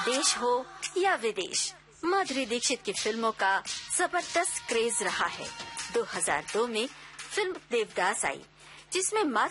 देश हो या विदेश, माधुरी दीक्षित की फिल्मों का जबरदस्त क्रेज रहा है। 2002 में फिल्म देवदास आई, जिसमें